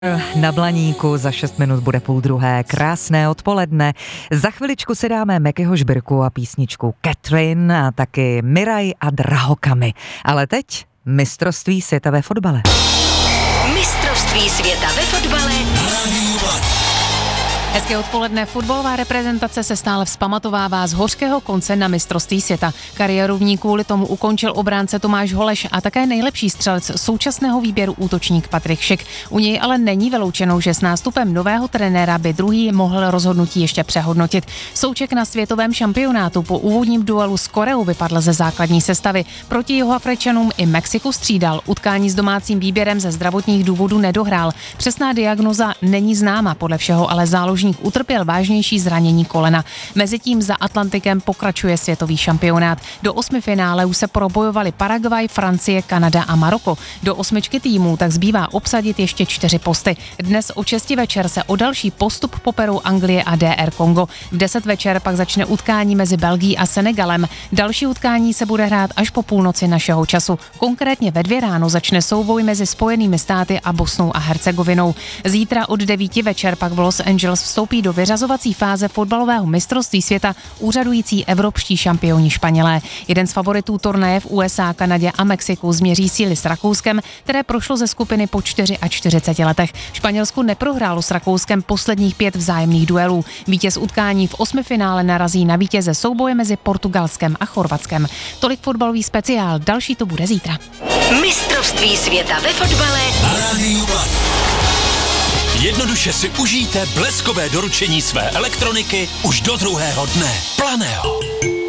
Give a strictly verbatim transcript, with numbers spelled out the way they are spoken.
Na Blaníku za šest minut bude půl druhé. Krásné odpoledne. Za chviličku si dáme Mekyho Žbirku a písničku Catherine a taky Miraj a Drahokamy. Ale teď mistrovství světa ve fotbale. Mistrovství světa ve fotbale. Hezké odpoledne. Fotbalová reprezentace se stále vzpamatovává z hořkého konce na mistrovství světa. Kariéru v ní kvůli tomu ukončil obránce Tomáš Holeš a také nejlepší střelec současného výběru útočník Patrik Schick. U něj ale není vyloučeno, že s nástupem nového trenéra by druhý mohl rozhodnutí ještě přehodnotit. Souček na světovém šampionátu po úvodním duelu s Koreou vypadl ze základní sestavy. Proti Jihoafričanům i Mexiku střídal. Utkání s domácím výběrem ze zdravotních důvodů nedohrál. Přesná diagnoza není známa, podle všeho ale záložník utrpěl vážnější zranění kolena. Mezitím za Atlantikem pokračuje světový šampionát. Do osmi finále už se probojovali Paraguay, Francie, Kanada a Maroko. Do osmičky týmů tak zbývá obsadit ještě čtyři posty. Dnes o šesti večer se o další postup poperou Anglie a D R Kongo. V deset večer pak začne utkání mezi Belgií a Senegalem. Další utkání se bude hrát až po půlnoci našeho času. Konkrétně ve dvě ráno začne souboj mezi Spojenými státy a Bosnou a Hercegovinou. Zítra od devíti večer pak v Los Angeles vstoupí do vyřazovací fáze fotbalového mistrovství světa úřadující evropští šampioni Španělé. Jeden z favoritů turnaje v U S A, Kanadě a Mexiku změří síly s Rakouskem, které prošlo ze skupiny po čtyřiceti čtyřech letech. Španělsku neprohrálo s Rakouskem posledních pět vzájemných duelů. Vítěz utkání v osmifinále narazí na vítěze souboje mezi Portugalskem a Chorvatskem. Tolik fotbalový speciál, další to bude zítra. Mistrovství světa ve fotbale. Jednoduše si užijte bleskové doručení své elektroniky už do druhého dne. Planého.